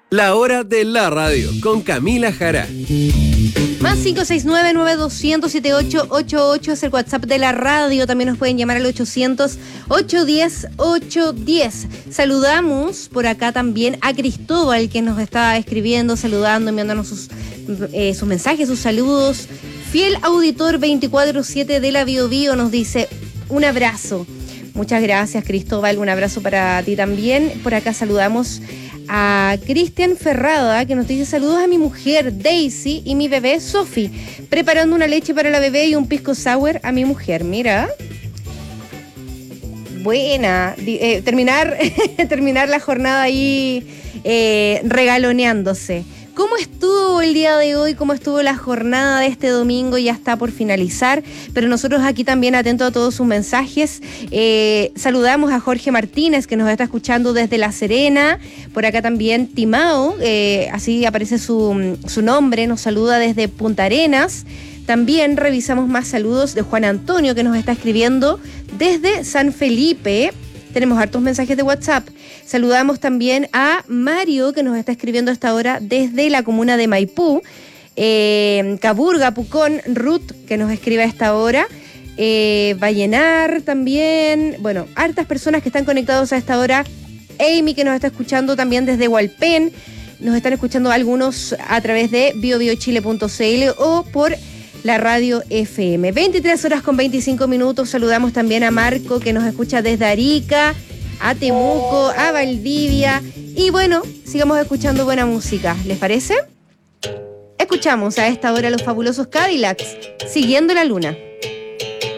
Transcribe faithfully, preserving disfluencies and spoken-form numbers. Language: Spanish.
La hora de la radio con Camila Jara. Más cinco seis nueve, nueve dos cero cero, siete ocho ocho ocho es el WhatsApp de la radio. También nos pueden llamar al ochocientos, ochocientos diez, ochocientos diez. Saludamos por acá también a Cristóbal, que nos está escribiendo, saludando, enviándonos sus, eh, sus mensajes, sus saludos. Fiel auditor veinticuatro siete de la Bio Bio nos dice un abrazo. Muchas gracias, Cristóbal. Un abrazo para ti también. Por acá saludamos a Cristian Ferrada, que nos dice saludos a mi mujer Daisy y mi bebé Sophie, preparando una leche para la bebé y un pisco sour a mi mujer. Mira, buena, eh, terminar terminar la jornada ahí eh, regaloneándose. ¿Cómo estuvo el día de hoy? ¿Cómo estuvo la jornada de este domingo? Ya está por finalizar, pero nosotros aquí también atentos a todos sus mensajes. Eh, saludamos a Jorge Martínez, que nos está escuchando desde La Serena. Por acá también Timao, eh, así aparece su, su nombre, nos saluda desde Punta Arenas. También revisamos más saludos de Juan Antonio, que nos está escribiendo desde San Felipe. Tenemos hartos mensajes de WhatsApp. Saludamos también a Mario, que nos está escribiendo a esta hora desde la comuna de Maipú. Eh, Caburga, Pucón, Ruth, que nos escribe a esta hora. Eh, Vallenar también. Bueno, hartas personas que están conectados a esta hora. Amy, que nos está escuchando también desde Hualpén. Nos están escuchando algunos a través de bio bio chile punto c l o por la radio F M. veintitrés horas con veinticinco minutos. Saludamos también a Marco, que nos escucha desde Arica, a Temuco, a Valdivia. Y bueno, sigamos escuchando buena música. ¿Les parece? Escuchamos a esta hora los fabulosos Cadillacs, Siguiendo la Luna.